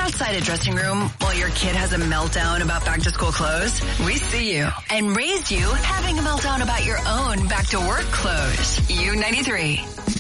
outside a dressing room while your kid has a meltdown about back-to-school clothes, we see you and raised you having a meltdown about your own back-to-work clothes. U93.